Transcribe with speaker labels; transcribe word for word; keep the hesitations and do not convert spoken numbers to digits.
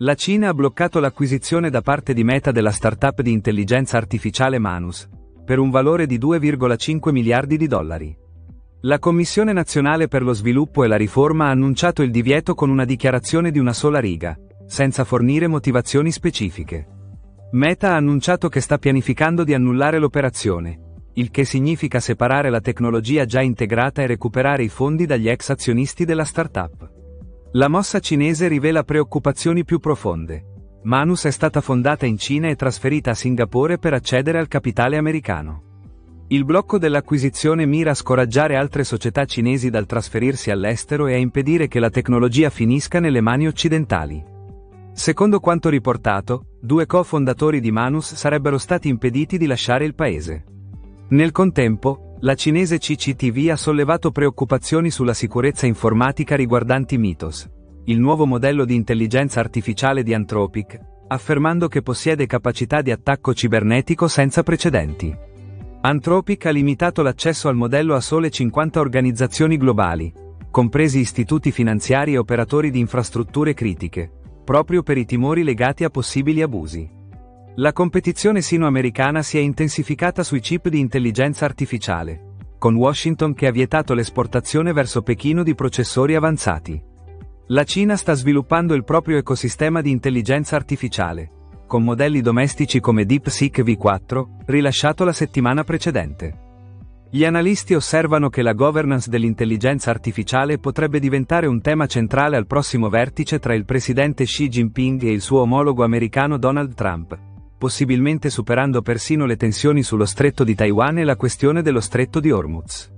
Speaker 1: La Cina ha bloccato l'acquisizione da parte di Meta della startup di intelligenza artificiale Manus, per un valore di due virgola cinque miliardi di dollari. La Commissione Nazionale per lo Sviluppo e la Riforma ha annunciato il divieto con una dichiarazione di una sola riga, senza fornire motivazioni specifiche. Meta ha annunciato che sta pianificando di annullare l'operazione, il che significa separare la tecnologia già integrata e recuperare i fondi dagli ex azionisti della startup. La mossa cinese rivela preoccupazioni più profonde. Manus è stata fondata in Cina e trasferita a Singapore per accedere al capitale americano. Il blocco dell'acquisizione mira a scoraggiare altre società cinesi dal trasferirsi all'estero e a impedire che la tecnologia finisca nelle mani occidentali. Secondo quanto riportato, due co-fondatori di Manus sarebbero stati impediti di lasciare il paese. Nel contempo, la cinese C C T V ha sollevato preoccupazioni sulla sicurezza informatica riguardanti Mythos, il nuovo modello di intelligenza artificiale di Anthropic, affermando che possiede capacità di attacco cibernetico senza precedenti. Anthropic ha limitato l'accesso al modello a sole cinquanta organizzazioni globali, compresi istituti finanziari e operatori di infrastrutture critiche, proprio per i timori legati a possibili abusi. La competizione sino-americana si è intensificata sui chip di intelligenza artificiale, con Washington che ha vietato l'esportazione verso Pechino di processori avanzati. La Cina sta sviluppando il proprio ecosistema di intelligenza artificiale, con modelli domestici come DeepSeek V quattro, rilasciato la settimana precedente. Gli analisti osservano che la governance dell'intelligenza artificiale potrebbe diventare un tema centrale al prossimo vertice tra il presidente Xi Jinping e il suo omologo americano Donald Trump, possibilmente superando persino le tensioni sullo stretto di Taiwan e la questione dello stretto di Hormuz.